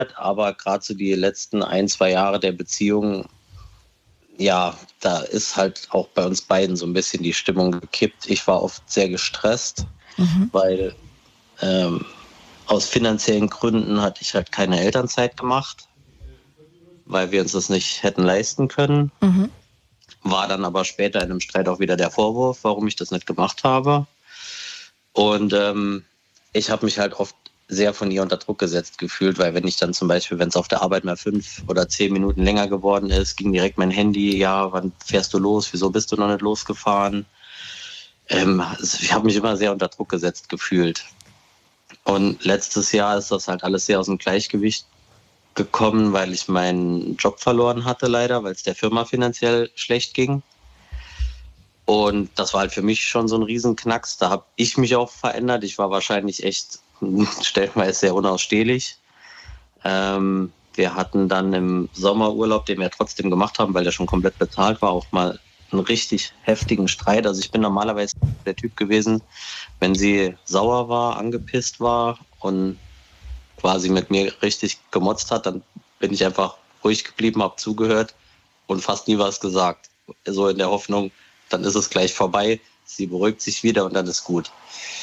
aber gerade so die letzten 1, 2 Jahre der Beziehung, ja, da ist halt auch bei uns beiden so ein bisschen die Stimmung gekippt. Ich war oft sehr gestresst, Mhm. weil ähm, aus finanziellen Gründen hatte ich halt keine Elternzeit gemacht, weil wir uns das nicht hätten leisten können. Mhm. War dann aber später in einem Streit auch wieder der Vorwurf, warum ich das nicht gemacht habe. Und ich habe mich halt oft sehr von ihr unter Druck gesetzt gefühlt, weil wenn ich dann zum Beispiel, wenn es auf der Arbeit mal 5 oder 10 Minuten länger geworden ist, ging direkt mein Handy, ja, wann fährst du los, wieso bist du noch nicht losgefahren? Also ich habe mich immer sehr unter Druck gesetzt gefühlt. Und letztes Jahr ist das halt alles sehr aus dem Gleichgewicht gekommen, weil ich meinen Job verloren hatte leider, weil es der Firma finanziell schlecht ging. Und das war halt für mich schon so ein Riesenknacks. Da habe ich mich auch verändert. Ich war wahrscheinlich echt stellenweise sehr unausstehlich. Wir hatten dann im Sommerurlaub, den wir trotzdem gemacht haben, weil der schon komplett bezahlt war, auch mal einen richtig heftigen Streit. Also ich bin normalerweise der Typ gewesen, wenn sie sauer war, angepisst war und quasi mit mir richtig gemotzt hat, dann bin ich einfach ruhig geblieben, habe zugehört und fast nie was gesagt. So in der Hoffnung, dann ist es gleich vorbei, sie beruhigt sich wieder und dann ist gut.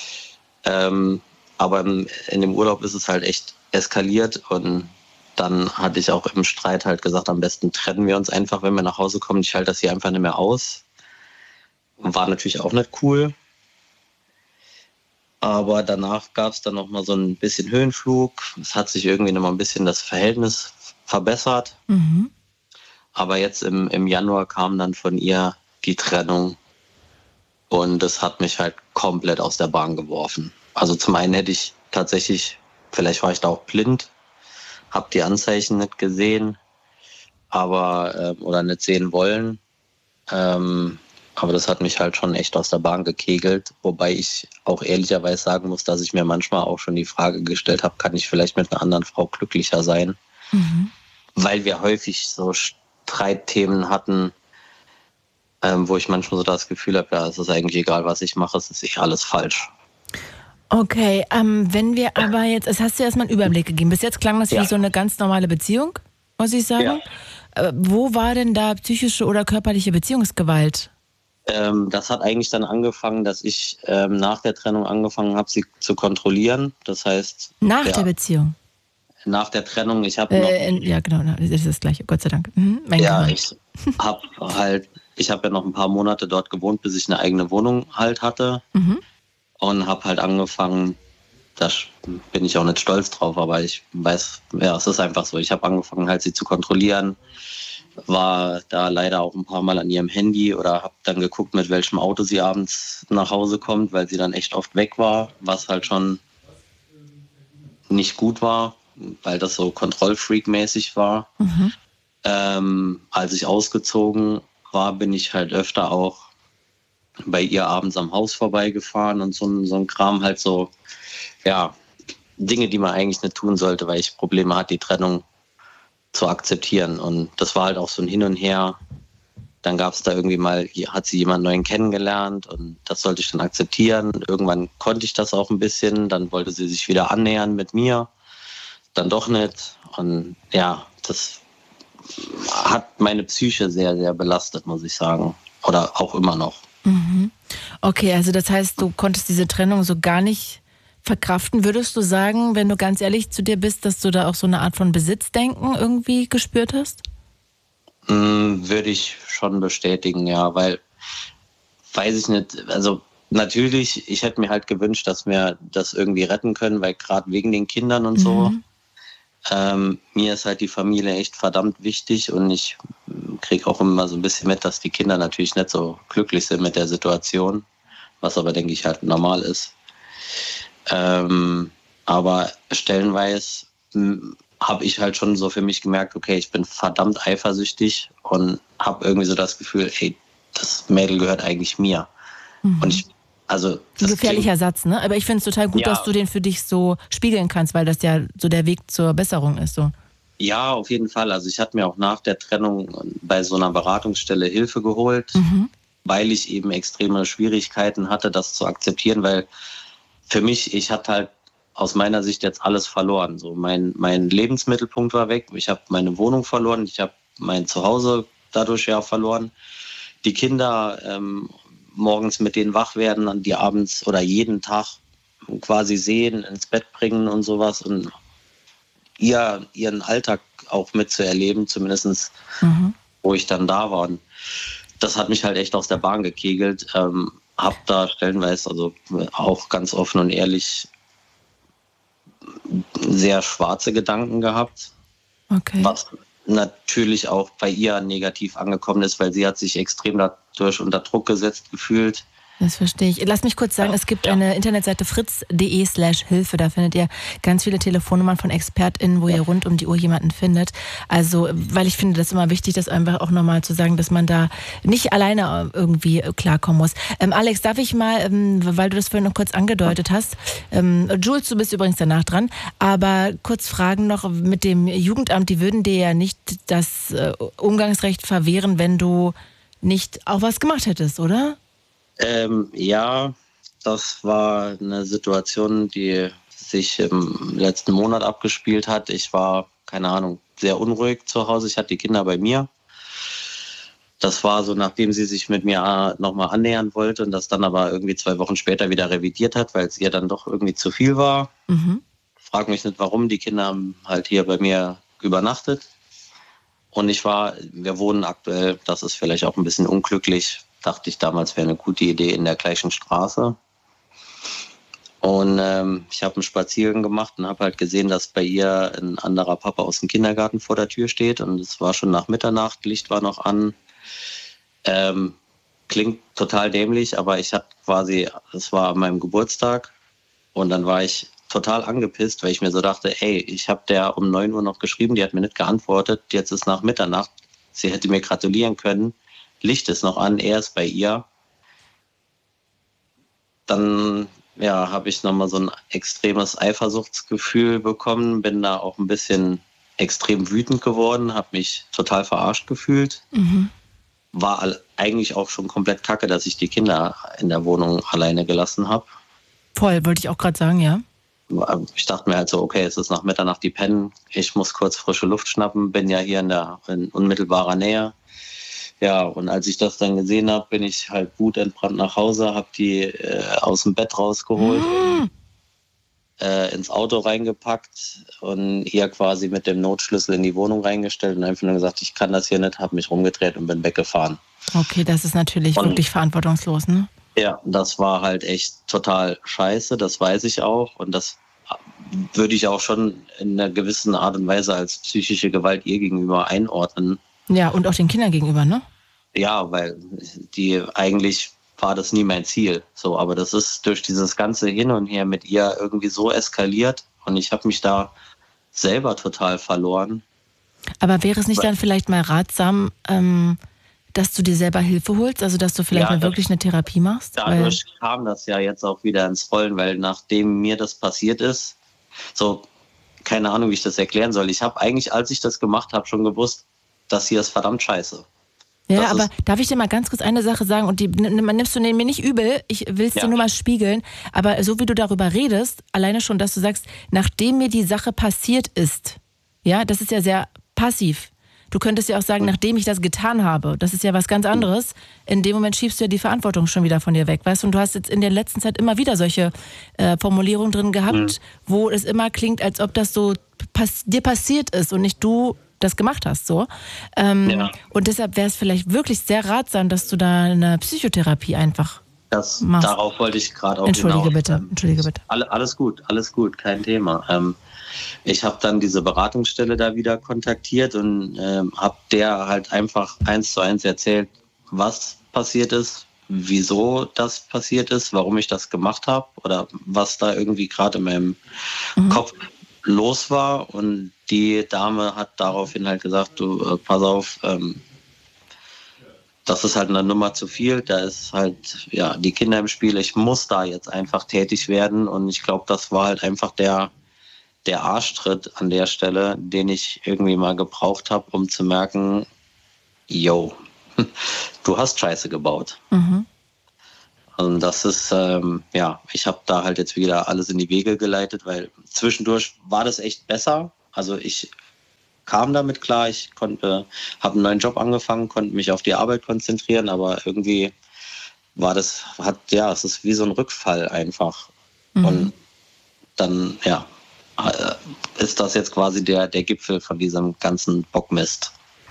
Aber in dem Urlaub ist es halt echt eskaliert und dann hatte ich auch im Streit halt gesagt, am besten trennen wir uns einfach, wenn wir nach Hause kommen. Ich halte das hier einfach nicht mehr aus. War natürlich auch nicht cool. Aber danach gab es dann noch mal so ein bisschen Höhenflug. Es hat sich irgendwie noch mal ein bisschen das Verhältnis verbessert. Mhm. Aber jetzt im Januar kam dann von ihr die Trennung und das hat mich halt komplett aus der Bahn geworfen. Also zum einen hätte ich tatsächlich, vielleicht war ich da auch blind, habe die Anzeichen nicht gesehen, aber oder nicht sehen wollen. Aber das hat mich halt schon echt aus der Bahn gekegelt, wobei ich auch ehrlicherweise sagen muss, dass ich mir manchmal auch schon die Frage gestellt habe, kann ich vielleicht mit einer anderen Frau glücklicher sein? Mhm. Weil wir häufig so Streitthemen hatten, wo ich manchmal so das Gefühl habe, ja, es ist eigentlich egal, was ich mache, es ist eh alles falsch. Okay, wenn wir aber jetzt, es hast du erstmal einen Überblick gegeben. Bis jetzt klang das wie Ja, so eine ganz normale Beziehung, muss ich ja. sagen. Wo war denn da psychische oder körperliche Beziehungsgewalt? Das hat eigentlich dann angefangen, dass ich nach der Trennung angefangen habe, sie zu kontrollieren. Das heißt, Nach der ja, Beziehung? nach der Trennung, ich habe noch, Ja, genau, das ist das Gleiche, Gott sei Dank. Mhm, mein ja, Gehirn. ich habe ja noch ein paar Monate dort gewohnt, bis ich eine eigene Wohnung halt hatte Mhm. und habe halt angefangen, da bin ich auch nicht stolz drauf, aber ich weiß, ja, es ist einfach so. Ich habe angefangen, halt sie zu kontrollieren, war da leider auch ein paar Mal an ihrem Handy oder habe dann geguckt, mit welchem Auto sie abends nach Hause kommt, weil sie dann echt oft weg war, was halt schon nicht gut war, weil das so Kontrollfreak-mäßig war. Mhm. Als ich ausgezogen war, bin ich halt öfter auch bei ihr abends am Haus vorbeigefahren und so ein Kram, halt so, ja, Dinge, die man eigentlich nicht tun sollte, weil ich Probleme hatte, die Trennung zu akzeptieren. Und das war halt auch so ein Hin und Her. Dann gab es da irgendwie mal, hat sie jemanden neuen kennengelernt und das sollte ich dann akzeptieren. Irgendwann konnte ich das auch ein bisschen, dann wollte sie sich wieder annähern mit mir, dann doch nicht. Und ja, das hat meine Psyche sehr, sehr belastet, muss ich sagen. Oder auch immer noch. Mhm. Okay, also das heißt, du konntest diese Trennung so gar nicht verkraften. Würdest du sagen, wenn du ganz ehrlich zu dir bist, dass du da auch so eine Art von Besitzdenken irgendwie gespürt hast? Würde ich schon bestätigen, ja, weil, weiß ich nicht, also natürlich, ich hätte mir halt gewünscht, dass wir das irgendwie retten können, weil gerade wegen den Kindern und so, Mhm. mir ist halt die Familie echt verdammt wichtig und ich kriege auch immer so ein bisschen mit, dass die Kinder natürlich nicht so glücklich sind mit der Situation, was aber, denke ich, halt normal ist. Aber stellenweise habe ich halt schon so für mich gemerkt, okay, ich bin verdammt eifersüchtig und habe irgendwie so das Gefühl, hey, das Mädel gehört eigentlich mir. Und Mhm. ich, also Ein das klingt, gefährlicher Satz, ne? Aber ich finde es total gut, dass ja, du den für dich so spiegeln kannst, weil das ja so der Weg zur Besserung ist. So. ja, auf jeden Fall. Also ich hatte mir auch nach der Trennung bei so einer Beratungsstelle Hilfe geholt, Mhm. weil ich eben extreme Schwierigkeiten hatte, das zu akzeptieren, weil für mich, ich hatte halt aus meiner Sicht jetzt alles verloren. So mein Lebensmittelpunkt war weg. Ich habe meine Wohnung verloren. Ich habe mein Zuhause dadurch ja verloren. Die Kinder morgens mit denen wach werden, an die abends oder jeden Tag quasi sehen, ins Bett bringen und sowas und ihren Alltag auch mitzuerleben, zumindest wo ich dann da war. Und das hat mich halt echt aus der Bahn gekegelt. Hab da stellenweise, also auch ganz offen und ehrlich, sehr schwarze Gedanken gehabt. Okay. Was natürlich auch bei ihr negativ angekommen ist, weil sie hat sich extrem dadurch unter Druck gesetzt gefühlt. Das verstehe ich. Lass mich kurz sagen, es gibt eine Internetseite fritz.de/Hilfe. Da findet ihr ganz viele Telefonnummern von ExpertInnen, wo ihr rund um die Uhr jemanden findet. Also, weil ich finde, das ist immer wichtig, das einfach auch nochmal zu sagen, dass man da nicht alleine irgendwie klarkommen muss. Alex, darf ich mal, weil du das vorhin noch kurz angedeutet hast, Jules, du bist übrigens danach dran, aber kurz fragen noch mit dem Jugendamt, die würden dir ja nicht das Umgangsrecht verwehren, wenn du nicht auch was gemacht hättest, oder? Ja, das war eine Situation, die sich im letzten Monat abgespielt hat. Ich war, keine Ahnung, sehr unruhig zu Hause. Ich hatte die Kinder bei mir. Das war so, nachdem sie sich mit mir nochmal annähern wollte und das dann aber irgendwie 2 Wochen später wieder revidiert hat, weil es ihr dann doch irgendwie zu viel war. Frag mich nicht, warum. Die Kinder haben halt hier bei mir übernachtet. Und wir wohnen aktuell, das ist vielleicht auch ein bisschen unglücklich, dachte ich damals, wäre eine gute Idee, in der gleichen Straße. Und ich habe einen Spaziergang gemacht und habe halt gesehen, dass bei ihr ein anderer Papa aus dem Kindergarten vor der Tür steht. Und es war schon nach Mitternacht, Licht war noch an. Klingt total dämlich, aber es war an meinem Geburtstag. Und dann war ich total angepisst, weil ich mir so dachte, ey, ich habe der um 9 Uhr noch geschrieben, die hat mir nicht geantwortet. Jetzt ist nach Mitternacht. Sie hätte mir gratulieren können. Licht ist noch an, er ist bei ihr. Dann habe ich nochmal so ein extremes Eifersuchtsgefühl bekommen, bin da auch ein bisschen extrem wütend geworden, habe mich total verarscht gefühlt. War eigentlich auch schon komplett kacke, dass ich die Kinder in der Wohnung alleine gelassen habe. Voll, wollte ich auch gerade sagen, ja. Ich dachte mir halt so, okay, es ist nach Mitternacht, die pennen, ich muss kurz frische Luft schnappen, bin ja hier in unmittelbarer Nähe. Ja, und als ich das dann gesehen habe, bin ich halt wutentbrannt nach Hause, habe die aus dem Bett rausgeholt und ins Auto reingepackt und hier quasi mit dem Notschlüssel in die Wohnung reingestellt und einfach nur gesagt, ich kann das hier nicht, habe mich rumgedreht und bin weggefahren. Okay, das ist natürlich wirklich verantwortungslos, ne? Ja, das war halt echt total scheiße, das weiß ich auch und das würde ich auch schon in einer gewissen Art und Weise als psychische Gewalt ihr gegenüber einordnen. Ja, und auch den Kindern gegenüber, ne? Ja, weil eigentlich war das nie mein Ziel. So, aber das ist durch dieses ganze Hin und Her mit ihr irgendwie so eskaliert und ich habe mich da selber total verloren. Aber wäre es nicht dann vielleicht mal ratsam, dass du dir selber Hilfe holst? Also, dass du vielleicht mal wirklich eine Therapie machst? Dadurch kam das ja jetzt auch wieder ins Rollen, weil nachdem mir das passiert ist, so, keine Ahnung, wie ich das erklären soll. Ich habe eigentlich, als ich das gemacht habe, schon gewusst, das hier ist verdammt scheiße. Ja, aber darf ich dir mal ganz kurz eine Sache sagen und die nimmst du mir nicht übel, ich will es dir nur mal spiegeln, aber so wie du darüber redest, alleine schon, dass du sagst, nachdem mir die Sache passiert ist, ja, das ist ja sehr passiv. Du könntest ja auch sagen, nachdem ich das getan habe, das ist ja was ganz anderes. In dem Moment schiebst du ja die Verantwortung schon wieder von dir weg, weißt du? Und du hast jetzt in der letzten Zeit immer wieder solche Formulierungen drin gehabt, wo es immer klingt, als ob das so dir passiert ist und nicht du das gemacht hast, so. Und deshalb wäre es vielleicht wirklich sehr ratsam, dass du da eine Psychotherapie einfach machst. Darauf wollte ich gerade auch Entschuldige hinaus. bitte. Alles gut, kein Thema. Ich habe dann diese Beratungsstelle da wieder kontaktiert und habe der halt einfach 1:1 erzählt, was passiert ist, wieso das passiert ist, warum ich das gemacht habe oder was da irgendwie gerade in meinem Kopf los war. Und die Dame hat daraufhin halt gesagt, du, pass auf, das ist halt eine Nummer zu viel, da ist halt die Kinder im Spiel, ich muss da jetzt einfach tätig werden und ich glaube, das war halt einfach der Arschtritt an der Stelle, den ich irgendwie mal gebraucht habe, um zu merken, yo, du hast Scheiße gebaut. Also das ist, ich habe da halt jetzt wieder alles in die Wege geleitet, weil zwischendurch war das echt besser. Also ich kam damit klar, habe einen neuen Job angefangen, konnte mich auf die Arbeit konzentrieren, aber irgendwie es ist wie so ein Rückfall einfach. Und dann, ist das jetzt quasi der Gipfel von diesem ganzen Bockmist.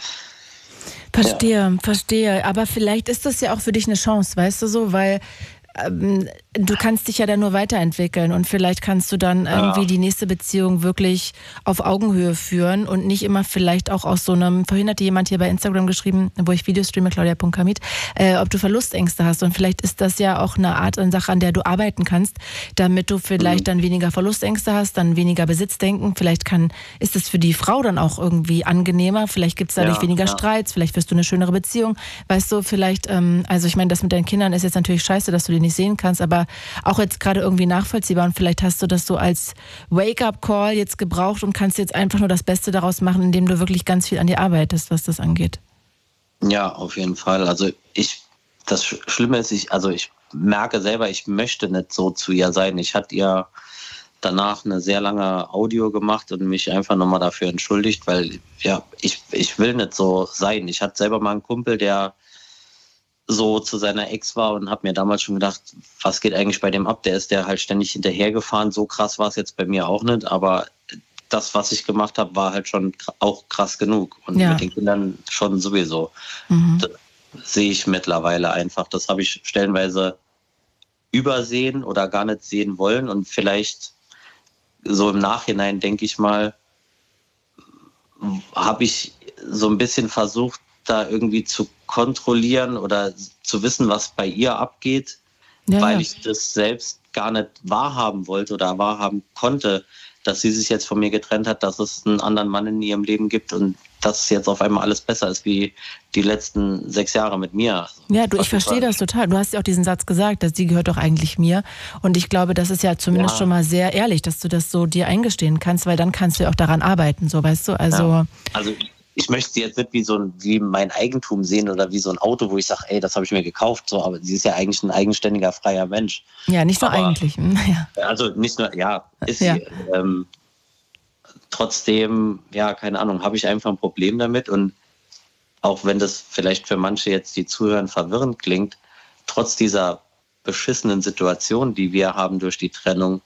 Verstehe. Aber vielleicht ist das ja auch für dich eine Chance, weißt du so, weil du kannst dich ja dann nur weiterentwickeln und vielleicht kannst du dann irgendwie die nächste Beziehung wirklich auf Augenhöhe führen und nicht immer vielleicht auch aus so einem, vorhin hatte jemand hier bei Instagram geschrieben, wo ich Videos streame, claudia.kamit, ob du Verlustängste hast und vielleicht ist das ja auch eine Art und Sache, an der du arbeiten kannst, damit du vielleicht dann weniger Verlustängste hast, dann weniger Besitzdenken, vielleicht ist es für die Frau dann auch irgendwie angenehmer, vielleicht gibt es dadurch weniger Streits, vielleicht wirst du eine schönere Beziehung, weißt du, vielleicht, also ich meine, das mit deinen Kindern ist jetzt natürlich scheiße, dass du die nicht sehen kannst, aber auch jetzt gerade irgendwie nachvollziehbar und vielleicht hast du das so als Wake-up-Call jetzt gebraucht und kannst jetzt einfach nur das Beste daraus machen, indem du wirklich ganz viel an dir arbeitest, was das angeht. Ja, auf jeden Fall. Also das Schlimme ist, ich merke selber, ich möchte nicht so zu ihr sein. Ich hatte ihr danach eine sehr lange Audio gemacht und mich einfach nochmal dafür entschuldigt, weil ich will nicht so sein. Ich hatte selber mal einen Kumpel, der so zu seiner Ex war und habe mir damals schon gedacht, was geht eigentlich bei dem ab? Der ist halt ständig hinterhergefahren. So krass war es jetzt bei mir auch nicht, aber das, was ich gemacht habe, war halt schon auch krass genug. Und mit den Kindern schon sowieso. Das sehe ich mittlerweile einfach. Das habe ich stellenweise übersehen oder gar nicht sehen wollen. Und vielleicht so im Nachhinein, denke ich mal, habe ich so ein bisschen versucht, da irgendwie zu kontrollieren oder zu wissen, was bei ihr abgeht, weil ich das selbst gar nicht wahrhaben wollte oder wahrhaben konnte, dass sie sich jetzt von mir getrennt hat, dass es einen anderen Mann in ihrem Leben gibt und dass jetzt auf einmal alles besser ist wie die letzten 6 Jahre mit mir. Ja, ich verstehe das total. Du hast ja auch diesen Satz gesagt, dass sie gehört doch eigentlich mir. Und ich glaube, das ist ja zumindest schon mal sehr ehrlich, dass du das so dir eingestehen kannst, weil dann kannst du ja auch daran arbeiten, so, weißt du? Also ich möchte sie jetzt nicht wie mein Eigentum sehen oder wie so ein Auto, wo ich sage, ey, das habe ich mir gekauft. So, aber sie ist ja eigentlich ein eigenständiger, freier Mensch. Ja, nicht nur eigentlich. Ja. Also nicht nur, ist sie. Trotzdem, keine Ahnung, habe ich einfach ein Problem damit. Und auch wenn das vielleicht für manche jetzt, die zuhören, verwirrend klingt, trotz dieser beschissenen Situation, die wir haben durch die Trennung,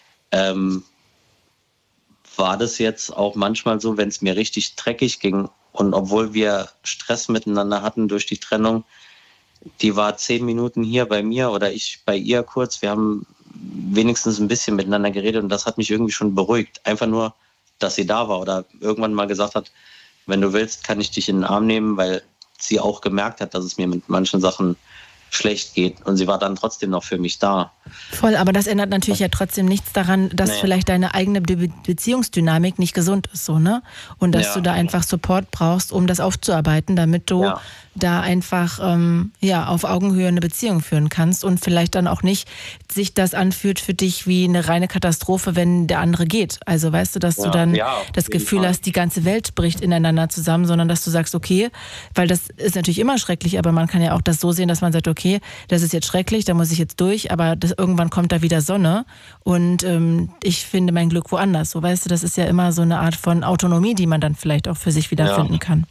war das jetzt auch manchmal so, wenn es mir richtig dreckig ging und obwohl wir Stress miteinander hatten durch die Trennung, die war 10 Minuten hier bei mir oder ich bei ihr kurz, wir haben wenigstens ein bisschen miteinander geredet und das hat mich irgendwie schon beruhigt. Einfach nur, dass sie da war oder irgendwann mal gesagt hat, wenn du willst, kann ich dich in den Arm nehmen, weil sie auch gemerkt hat, dass es mir mit manchen Sachen schlecht geht und sie war dann trotzdem noch für mich da. Voll, aber das ändert natürlich ja trotzdem nichts daran, dass vielleicht deine eigene Beziehungsdynamik nicht gesund ist, so, ne? Und dass du da einfach Support brauchst, um das aufzuarbeiten, damit du da einfach auf Augenhöhe eine Beziehung führen kannst und vielleicht dann auch nicht sich das anfühlt für dich wie eine reine Katastrophe, wenn der andere geht. Also weißt du, dass du dann das Gefühl hast, die ganze Welt bricht ineinander zusammen, sondern dass du sagst, okay, weil das ist natürlich immer schrecklich, aber man kann ja auch das so sehen, dass man sagt, okay, das ist jetzt schrecklich, da muss ich jetzt durch, aber irgendwann kommt da wieder Sonne und ich finde mein Glück woanders. So, weißt du, das ist ja immer so eine Art von Autonomie, die man dann vielleicht auch für sich wiederfinden kann.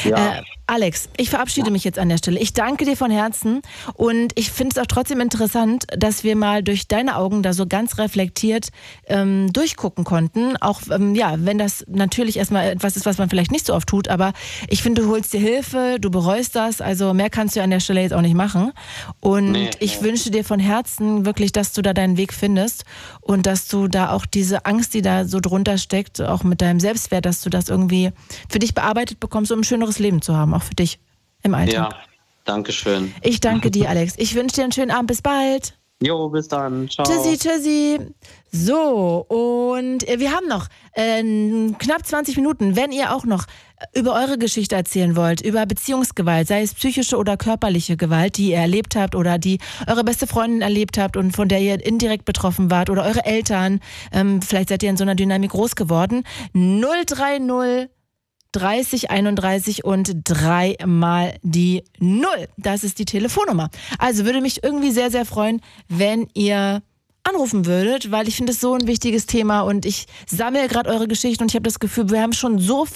Alex, ich verabschiede mich jetzt an der Stelle. Ich danke dir von Herzen und ich finde es auch trotzdem interessant, dass wir mal durch deine Augen da so ganz reflektiert durchgucken konnten. Auch wenn das natürlich erstmal etwas ist, was man vielleicht nicht so oft tut, aber ich finde, du holst dir Hilfe, du bereust das, also mehr kannst du an der Stelle jetzt auch nicht machen. Und ich wünsche dir von Herzen wirklich, dass du da deinen Weg findest und dass du da auch diese Angst, die da so drunter steckt, auch mit deinem Selbstwert, dass du das irgendwie für dich bearbeitet bekommst, um ein schöneres Leben zu haben, auch für dich im Alltag. Ja, danke schön. Ich danke dir, Alex. Ich wünsche dir einen schönen Abend. Bis bald. Jo, bis dann. Ciao. Tschüssi. So, und wir haben noch knapp 20 Minuten. Wenn ihr auch noch über eure Geschichte erzählen wollt, über Beziehungsgewalt, sei es psychische oder körperliche Gewalt, die ihr erlebt habt oder die eure beste Freundin erlebt habt und von der ihr indirekt betroffen wart oder eure Eltern, vielleicht seid ihr in so einer Dynamik groß geworden, 030 30 31 und 3 mal die 0. Das ist die Telefonnummer. Also würde mich irgendwie sehr, sehr freuen, wenn ihr anrufen würdet, weil ich finde es so ein wichtiges Thema und ich sammle gerade eure Geschichten und ich habe das Gefühl, wir haben schon so